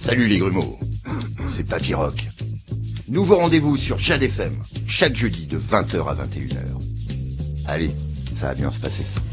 Salut les grumeaux, c'est Papy Rock. Nouveau rendez-vous sur Jade FM, chaque jeudi de 20h à 21h. Allez, ça va bien se passer.